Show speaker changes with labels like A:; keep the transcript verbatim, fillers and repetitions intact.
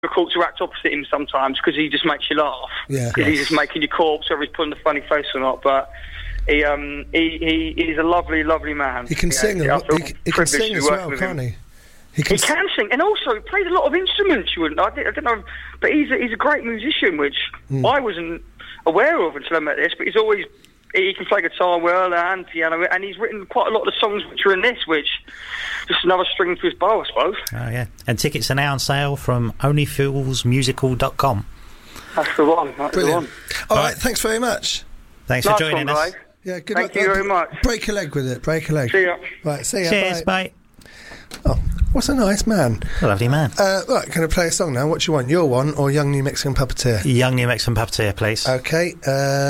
A: difficult to act opposite him sometimes because he just makes you laugh.
B: Yeah.
A: Because he's just making you corpse, whether he's putting a funny face or not. But he um he he is a lovely, lovely man.
B: He can
A: Yeah,
B: sing.
A: I
B: A,
A: feel
B: he, he can
A: privileged
B: sing
A: to
B: as
A: work
B: well,
A: with
B: can't
A: him.
B: he? He
A: He
B: can.
A: can sing, and also he played a lot of instruments. You wouldn't, I, did, I don't know, but he's a, he's a great musician, which
B: Mm.
A: I wasn't aware of until I met this. But he's always he can play guitar well and piano, and he's written quite a lot of the songs which are in this, which just another string to his bow, I suppose.
C: Oh yeah, and tickets are now on sale from only fools musical dot com.
A: That's the one. That's
B: Brilliant.
A: the one.
B: All
C: All
B: right, thanks very much.
C: Thanks
A: Nice
C: for joining
A: one,
C: us.
A: guys.
B: Yeah, good
A: Thank
B: luck.
A: you
B: Uh,
A: very much.
B: Break a leg with it. Break a leg.
A: See ya.
B: Right, see ya.
C: Cheers,
B: bye.
C: bye.
B: Oh, what's a nice man.
C: A lovely man.
B: Uh, right, going to play a song now. What do you want? Your one or Young New Mexican Puppeteer?
C: Young New Mexican Puppeteer, please.
B: Okay. Uh,